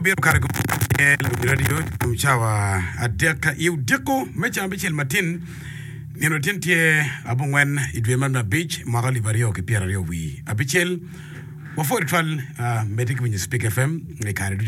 biro kare ko radio mchawa adeka yudeko mecha ambichel matin nino tintie abongwen idwemana beach magali vario ke piera rio wi abichel wa for twal medik winyi speak fm ne kare